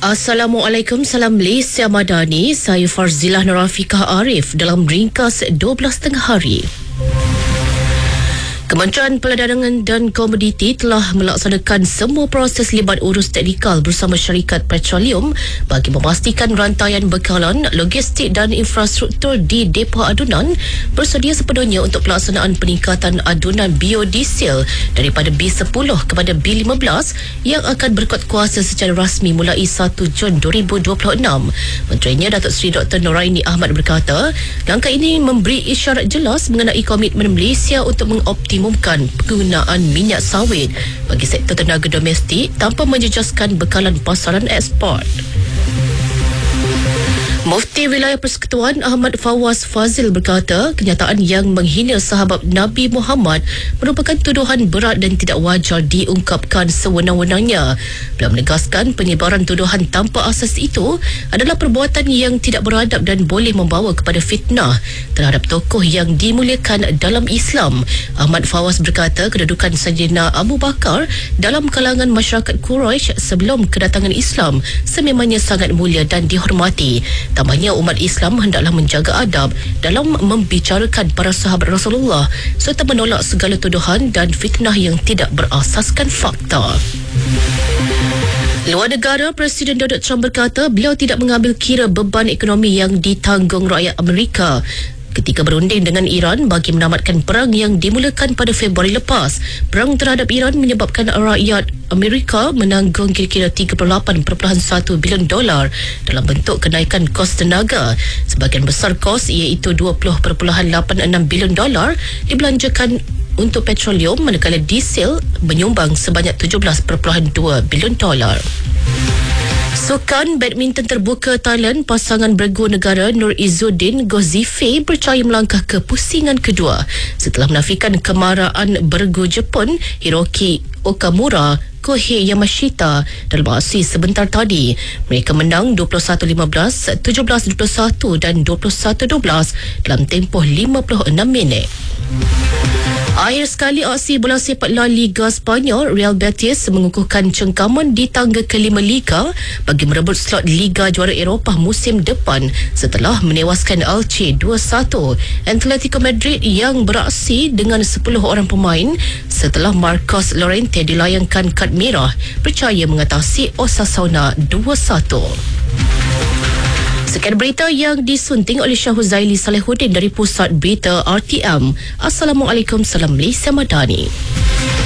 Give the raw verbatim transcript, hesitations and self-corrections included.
Assalamualaikum, salam Malaysia Madani. Saya Farzilah Nurafiqah Arif dalam ringkas dua belas tengah hari. Kementerian Perdagangan dan Komoditi telah melaksanakan semua proses libat urus teknikal bersama syarikat petroleum bagi memastikan rantaian bekalan, logistik dan infrastruktur di depo adunan bersedia sepenuhnya untuk pelaksanaan peningkatan adunan biodiesel daripada B sepuluh kepada B lima belas yang akan berkuat kuasa secara rasmi mulai satu Jun dua ribu dua puluh enam. Menterinya Datuk Seri Doktor Noraini Ahmad berkata, langkah ini memberi isyarat jelas mengenai komitmen Malaysia untuk mengoptimalkan mengumumkan penggunaan minyak sawit bagi sektor tenaga domestik tanpa menjejaskan bekalan pasaran ekspor. Mufti Wilayah Persekutuan Ahmad Fawaz Fazil berkata, kenyataan yang menghina sahabat Nabi Muhammad merupakan tuduhan berat dan tidak wajar diungkapkan sewenang-wenangnya. Beliau menegaskan penyebaran tuduhan tanpa asas itu adalah perbuatan yang tidak beradab dan boleh membawa kepada fitnah terhadap tokoh yang dimuliakan dalam Islam. Ahmad Fawaz berkata, kedudukan Sayyidina Abu Bakar dalam kalangan masyarakat Quraisy sebelum kedatangan Islam sememangnya sangat mulia dan dihormati. Tambahnya, umat Islam hendaklah menjaga adab dalam membicarakan para sahabat Rasulullah serta menolak segala tuduhan dan fitnah yang tidak berasaskan fakta. Luar negara, Presiden Donald Trump berkata beliau tidak mengambil kira beban ekonomi yang ditanggung rakyat Amerika ketika berunding dengan Iran bagi menamatkan perang yang dimulakan pada Februari lepas. Perang terhadap Iran menyebabkan rakyat Amerika menanggung kira-kira tiga puluh lapan perpuluhan satu bilion dolar dalam bentuk kenaikan kos tenaga. Sebahagian besar kos iaitu dua puluh perpuluhan lapan enam bilion dolar dibelanjakan untuk petroleum, manakala diesel menyumbang sebanyak tujuh belas perpuluhan dua bilion dolar. Sukan badminton terbuka Thailand, pasangan bergu negara Nur Izzuddin Gozife percaya melangkah ke pusingan kedua setelah menafikan kemarahan bergu Jepun Hiroki Okamura Kohei Yamashita dalam aksi sebentar tadi. Mereka menang dua puluh satu lima belas, tujuh belas dua puluh satu dan dua puluh satu dua belas dalam tempoh lima puluh enam minit. Akhir sekali aksi bola sepak La Liga Spanyol, Real Betis mengukuhkan cengkaman di tangga kelima Liga bagi merebut slot Liga Juara Eropah musim depan setelah menewaskan Elche dua satu. Atletico Madrid yang beraksi dengan sepuluh orang pemain setelah Marcos Llorente dilayangkan kad merah percaya mengatasi Osasuna dua satu. Sekian berita yang disunting oleh Syah Huzaili Salehuddin dari Pusat Berita R T M. Assalamualaikum, salam Malaysia Madani.